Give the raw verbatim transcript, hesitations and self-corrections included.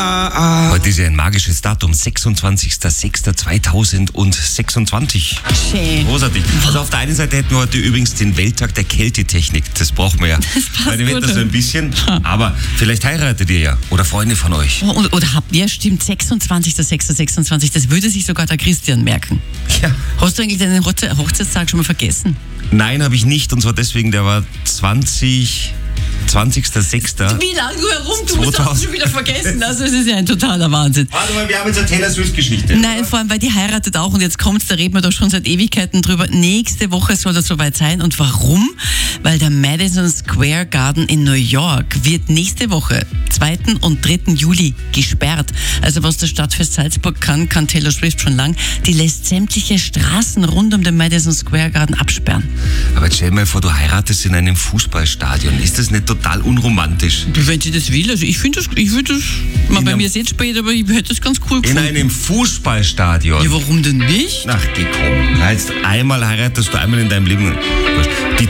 Heute ist ja ein magisches Datum, sechsundzwanzigster sechster zweitausendsechsundzwanzig. Schön. Großartig. Also auf der einen Seite hätten wir heute übrigens den Welttag der Kältetechnik. Das brauchen wir ja. Das passt Bei dem gut. Wetter so ein bisschen. Aber vielleicht heiratet ihr ja. Oder Freunde von euch. Oder, oder habt ihr, stimmt, sechsundzwanzigster sechster sechsundzwanzig, das würde sich sogar der Christian merken. Ja. Hast du eigentlich deinen Hochze- Hochzeitstag schon mal vergessen? Nein, habe ich nicht. Und zwar deswegen, der war zwanzig... zwanzigster sechster Wie lange du herumtust, hast zweitausend du schon wieder vergessen. Also es ist ja ein totaler Wahnsinn. Warte mal, wir haben jetzt eine Taylor Swift-Geschichte. Nein, vor allem, weil die heiratet auch und jetzt kommt's, da reden wir doch schon seit Ewigkeiten drüber. Nächste Woche soll das soweit sein. Und warum? Weil der Madison Square Garden in New York wird nächste Woche, zweiten und dritten Juli, gesperrt. Also was das Stadtfest Salzburg kann, kann Taylor Swift schon lang. Die lässt sämtliche Straßen rund um den Madison Square Garden absperren. Aber jetzt stell dir mal vor, du heiratest in einem Fußballstadion. Ist das nicht total unromantisch? Wenn sie das will, also ich finde das, ich würde das, mal bei mir ist jetzt spät, aber ich hätte das ganz cool In gefunden. einem Fußballstadion? Ja, warum denn nicht? Ach, geh komm. Na, jetzt einmal heiratest du einmal in deinem Leben.